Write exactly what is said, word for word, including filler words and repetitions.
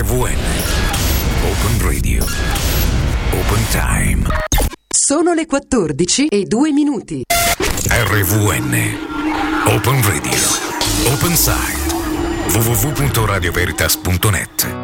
V N. Open Radio. Open Time. Sono le quattordici e due minuti. R V N. Open Radio. Open Site. w w w punto radio veritas punto net.